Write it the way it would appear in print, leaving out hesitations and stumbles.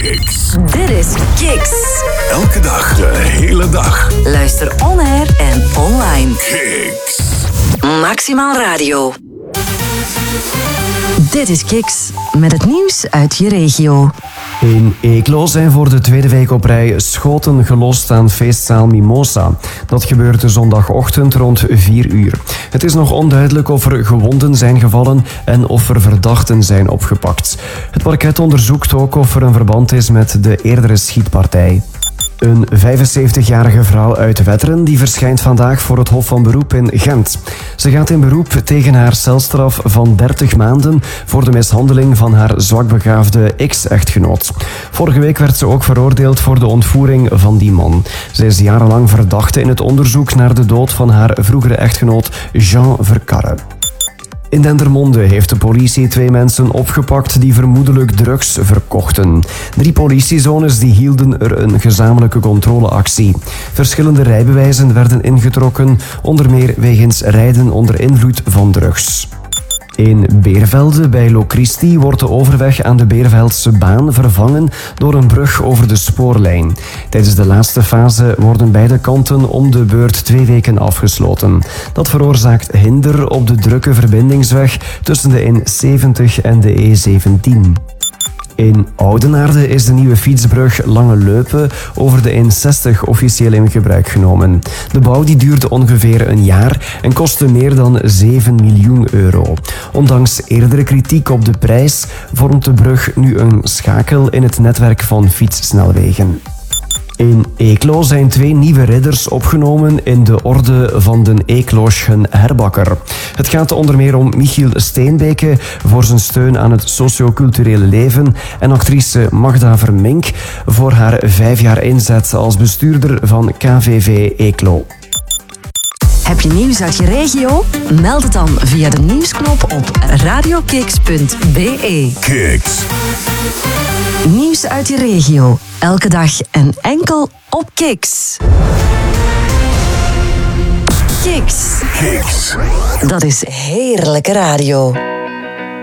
Kicks. Dit is Kicks. Elke dag, de hele dag. Luister on-air en online. Kicks. Maximaal Radio. Dit is Kicks met het nieuws uit je regio. In Eeklo zijn voor de tweede week op rij schoten gelost aan feestzaal Mimosa. Dat gebeurde zondagochtend rond 4 uur. Het is nog onduidelijk of er gewonden zijn gevallen en of er verdachten zijn opgepakt. Het parket onderzoekt ook of er een verband is met de eerdere schietpartij. Een 75-jarige vrouw uit Wetteren die verschijnt vandaag voor het Hof van Beroep in Gent. Ze gaat in beroep tegen haar celstraf van 30 maanden voor de mishandeling van haar zwakbegaafde ex-echtgenoot. Vorige week werd ze ook veroordeeld voor de ontvoering van die man. Ze is jarenlang verdachte in het onderzoek naar de dood van haar vroegere echtgenoot Jean Verkarre. In Dendermonde heeft de politie 2 mensen opgepakt die vermoedelijk drugs verkochten. 3 politiezones die hielden er een gezamenlijke controleactie. Verschillende rijbewijzen werden ingetrokken, onder meer wegens rijden onder invloed van drugs. In Beervelde bij Locristi wordt de overweg aan de Beerveldse baan vervangen door een brug over de spoorlijn. Tijdens de laatste fase worden beide kanten om de beurt 2 weken afgesloten. Dat veroorzaakt hinder op de drukke verbindingsweg tussen de N70 en de E17. In Oudenaarde is de nieuwe fietsbrug Lange Leupen over de N60 officieel in gebruik genomen. De bouw die duurde ongeveer een jaar en kostte meer dan 7 miljoen euro. Ondanks eerdere kritiek op de prijs vormt de brug nu een schakel in het netwerk van fietssnelwegen. In Eeklo zijn 2 nieuwe ridders opgenomen in de orde van de Eekloschen Herbakker. Het gaat onder meer om Michiel Steenbeke voor zijn steun aan het socioculturele leven en actrice Magda Vermink voor haar 5 jaar inzet als bestuurder van KVV Eeklo. Heb je nieuws uit je regio? Meld het dan via de nieuwsknop op radiokicks.be. Kicks. Nieuws uit je regio. Elke dag en enkel op Kicks. Kicks. Kicks. Dat is heerlijke radio.